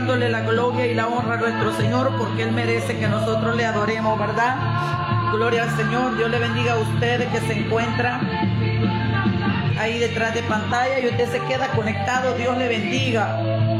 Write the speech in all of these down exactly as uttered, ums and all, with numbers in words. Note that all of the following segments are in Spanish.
Dándole la gloria y la honra a nuestro Señor, porque Él merece que nosotros le adoremos, ¿verdad? Gloria al Señor. Dios le bendiga a usted que se encuentra ahí detrás de pantalla y usted se queda conectado. Dios le bendiga.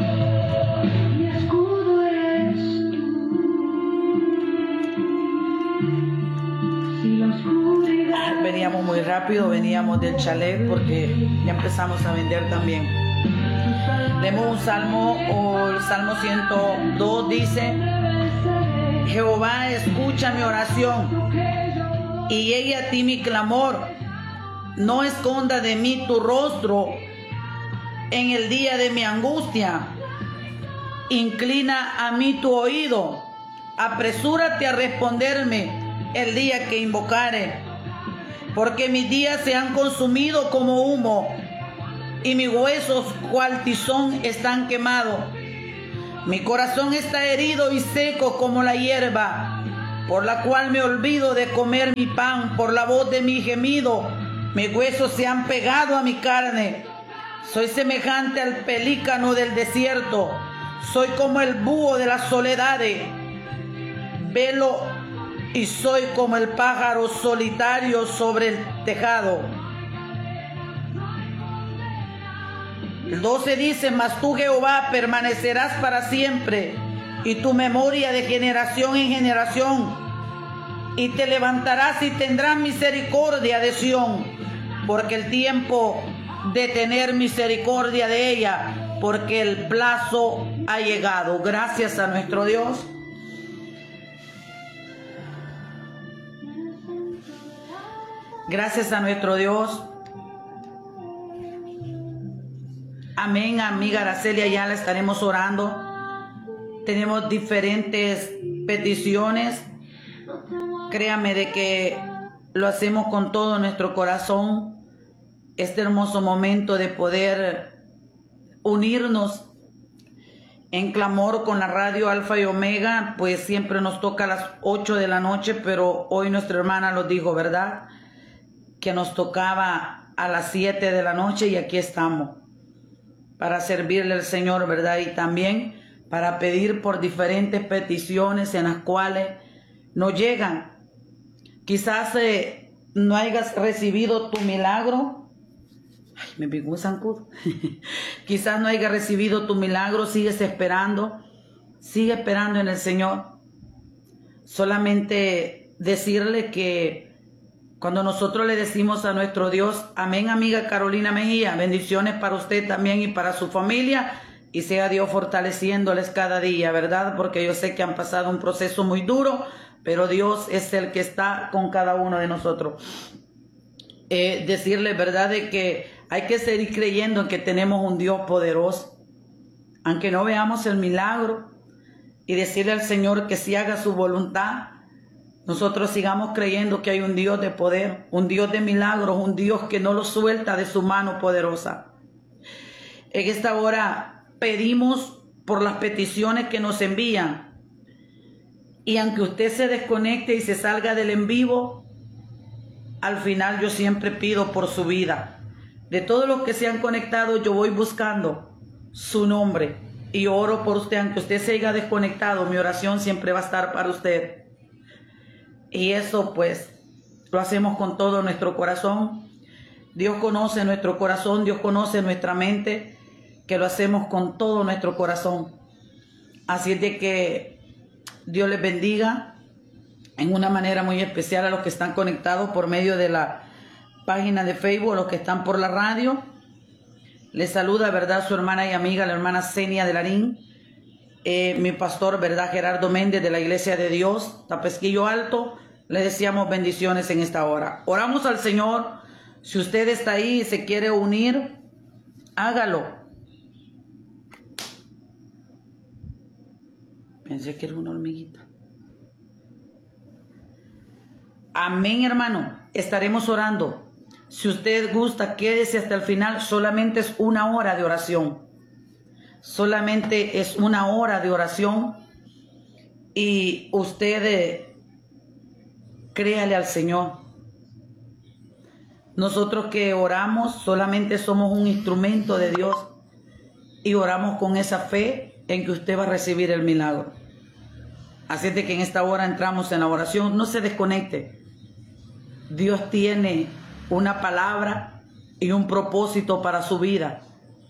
Veníamos muy rápido, veníamos del chalet porque ya empezamos a vender también. Leemos un salmo, o el Salmo ciento dos dice: Jehová, escucha mi oración y llegue a ti mi clamor. No esconda de mí tu rostro en el día de mi angustia. Inclina a mí tu oído. Apresúrate a responderme el día que invocare. Porque mis días se han consumido como humo y mis huesos cual tizón están quemados. Mi corazón está herido y seco como la hierba, por la cual me olvido de comer mi pan. Por la voz de mi gemido, mis huesos se han pegado a mi carne. Soy semejante al pelícano del desierto, soy como el búho de las soledades. Velo y soy como el pájaro solitario sobre el tejado. El doce dice: mas tú, Jehová, permanecerás para siempre, y tu memoria de generación en generación. Y te levantarás y tendrás misericordia de Sión, porque el tiempo de tener misericordia de ella, porque el plazo ha llegado. Gracias a nuestro Dios. Gracias a nuestro Dios. Amén, amiga Araceli, ya la estaremos orando. Tenemos diferentes peticiones. Créame de que lo hacemos con todo nuestro corazón. Este hermoso momento de poder unirnos en clamor con la radio Alfa y Omega, pues siempre nos toca a las ocho de la noche, pero hoy nuestra hermana lo dijo, ¿verdad? Que nos tocaba a las siete de la noche, y aquí estamos para servirle al Señor, ¿verdad? Y también para pedir por diferentes peticiones en las cuales nos llegan. Quizás eh, no hayas recibido tu milagro. Ay, me pegó un zancudo. Quizás no hayas recibido tu milagro, sigues esperando. Sigue esperando en el Señor. Solamente decirle que cuando nosotros le decimos a nuestro Dios, amén, amiga Carolina Mejía, bendiciones para usted también y para su familia, y sea Dios fortaleciéndoles cada día, ¿verdad? Porque yo sé que han pasado un proceso muy duro, pero Dios es el que está con cada uno de nosotros. Eh, decirle, ¿verdad?, de que hay que seguir creyendo en que tenemos un Dios poderoso, aunque no veamos el milagro, y decirle al Señor que si haga su voluntad. Nosotros sigamos creyendo que hay un Dios de poder, un Dios de milagros, un Dios que no lo suelta de su mano poderosa. En esta hora pedimos por las peticiones que nos envían. Y aunque usted se desconecte y se salga del en vivo, al final yo siempre pido por su vida. De todos los que se han conectado, yo voy buscando su nombre y oro por usted. Aunque usted se haya desconectado, mi oración siempre va a estar para usted. Y eso pues lo hacemos con todo nuestro corazón. Dios conoce nuestro corazón, Dios conoce nuestra mente, que lo hacemos con todo nuestro corazón. Así es de que Dios les bendiga en una manera muy especial a los que están conectados por medio de la página de Facebook, a los que están por la radio. Les saluda, ¿verdad?, su hermana y amiga, la hermana Zenia de Larín. Eh, mi pastor, ¿verdad?, Gerardo Méndez, de la Iglesia de Dios, Tapesquillo Alto. Le deseamos bendiciones en esta hora. Oramos al Señor. Si usted está ahí y se quiere unir, hágalo. Pensé que era una hormiguita. Amén, hermano. Estaremos orando. Si usted gusta, quédese hasta el final. Solamente es una hora de oración. Solamente es una hora de oración. Y usted eh, créale al Señor. Nosotros que oramos solamente somos un instrumento de Dios. Y oramos con esa fe en que usted va a recibir el milagro. Así es de que en esta hora entramos en la oración. No se desconecte. Dios tiene una palabra y un propósito para su vida.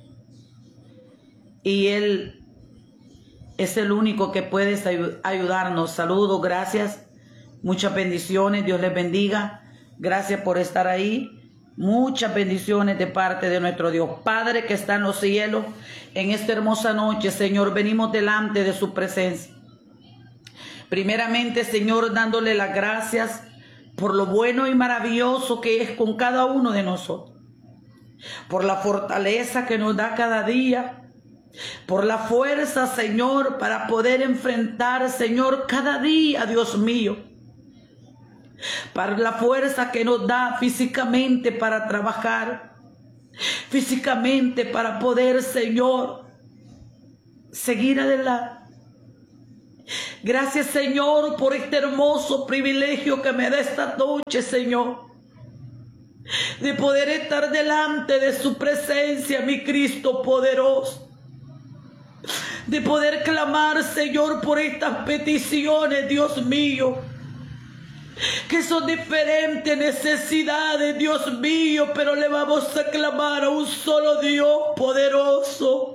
Y Él es el único que puede ayudarnos. Saludos, gracias. Muchas bendiciones. Dios les bendiga. Gracias por estar ahí. Muchas bendiciones de parte de nuestro Dios. Padre que está en los cielos, en esta hermosa noche, Señor, venimos delante de su presencia. Primeramente, Señor, dándole las gracias por lo bueno y maravilloso que es con cada uno de nosotros. Por la fortaleza que nos da cada día. Por la fuerza, Señor, para poder enfrentar, Señor, cada día, Dios mío. Para la fuerza que nos da físicamente para trabajar. Físicamente para poder, Señor, seguir adelante. Gracias, Señor, por este hermoso privilegio que me da esta noche, Señor, de poder estar delante de su presencia, mi Cristo poderoso. De poder clamar, Señor, por estas peticiones, Dios mío, que son diferentes necesidades, Dios mío, pero le vamos a clamar a un solo Dios poderoso,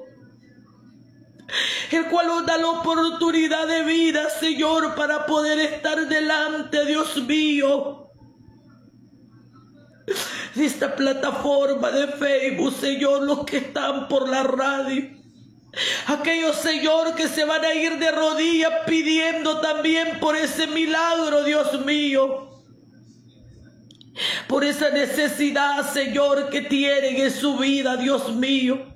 el cual nos da la oportunidad de vida, Señor, para poder estar delante, Dios mío, de esta plataforma de Facebook, Señor, los que están por la radio, aquellos, Señor, que se van a ir de rodillas pidiendo también por ese milagro, Dios mío, por esa necesidad, Señor, que tienen en su vida, Dios mío.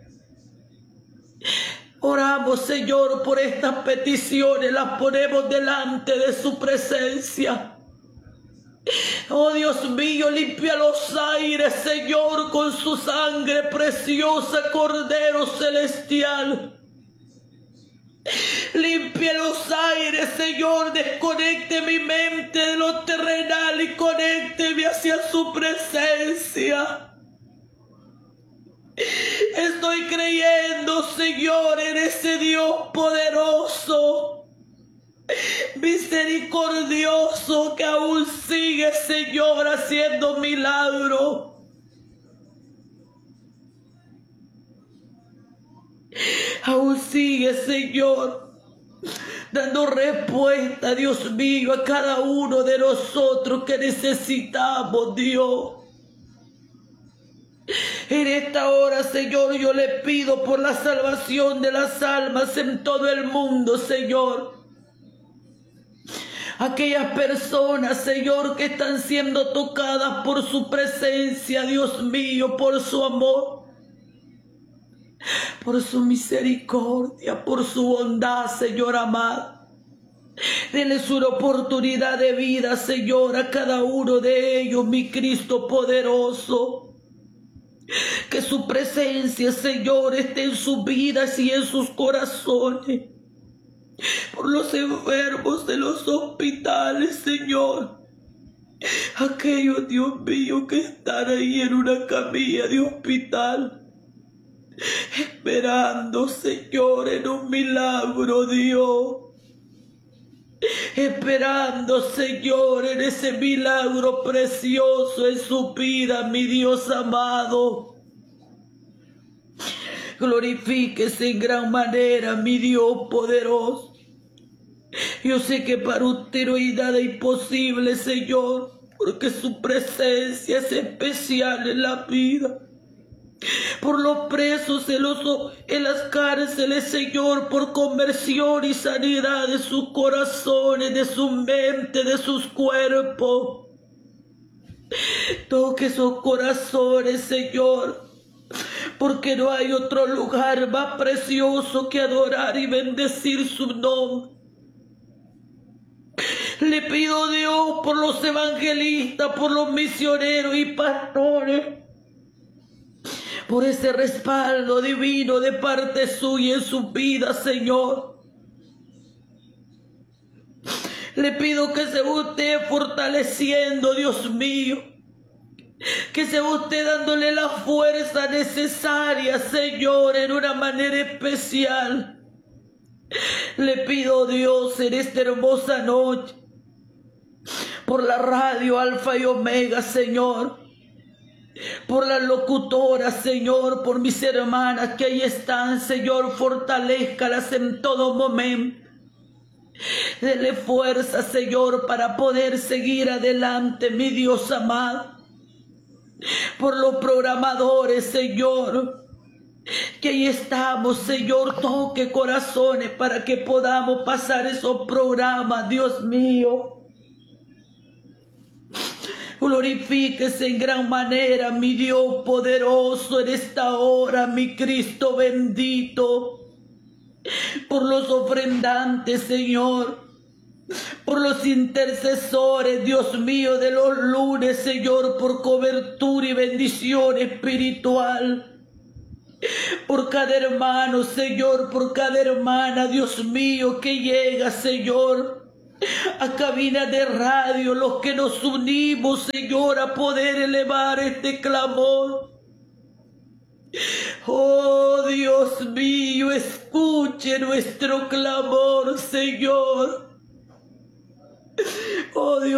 Oramos, Señor, por estas peticiones, las ponemos delante de su presencia. Oh, Dios mío, limpia los aires, Señor, con su sangre preciosa, Cordero Celestial. Limpia los aires, Señor, desconecte mi mente de lo terrenal y conécteme hacia su presencia. Estoy creyendo, Señor, en ese Dios poderoso, misericordioso, que aún sigue, Señor, haciendo milagros. Aún sigue, Señor, dando respuesta, Dios mío, a cada uno de nosotros que necesitamos, Dios. En esta hora, Señor, yo le pido por la salvación de las almas en todo el mundo, Señor. Aquellas personas, Señor, que están siendo tocadas por su presencia, Dios mío, por su amor, por su misericordia, por su bondad, Señor amado. Denles una oportunidad de vida, Señor, a cada uno de ellos, mi Cristo poderoso. Que su presencia, Señor, esté en sus vidas y en sus corazones. Por los enfermos de los hospitales, Señor. Aquellos, Dios mío, que están ahí en una camilla de hospital, esperando, Señor, en un milagro, Dios. Esperando, Señor, en ese milagro precioso en su vida, mi Dios amado. Glorifíquese en gran manera, mi Dios poderoso. Yo sé que para usted no hay nada imposible, Señor, porque su presencia es especial en la vida. Por los presos en, los, en las cárceles, Señor, por conversión y sanidad de sus corazones, de su mente, de sus cuerpos. Toque esos corazones, Señor, porque no hay otro lugar más precioso que adorar y bendecir su nombre. Le pido, Dios, por los evangelistas, por los misioneros y pastores, por ese respaldo divino de parte suya en su vida, Señor. Le pido que se usted fortaleciendo, Dios mío, que se usted dándole la fuerza necesaria, Señor, en una manera especial. Le pido, Dios, en esta hermosa noche, por la radio Alfa y Omega, Señor, por las locutoras, Señor, por mis hermanas que ahí están, Señor, fortalézcalas en todo momento. Dele fuerza, Señor, para poder seguir adelante, mi Dios amado. Por los programadores, Señor, que ahí estamos, Señor, toque corazones para que podamos pasar esos programas, Dios mío. Glorifíquese en gran manera, mi Dios poderoso, en esta hora, mi Cristo bendito. Por los ofrendantes, Señor, por los intercesores, Dios mío, de los lunes, Señor, por cobertura y bendición espiritual. Por cada hermano, Señor, por cada hermana, Dios mío, que llega, Señor, a cabina de radio, los que nos unimos, Señor, a poder elevar este clamor. Oh Dios mío, escuche nuestro clamor, Señor. Oh Dios.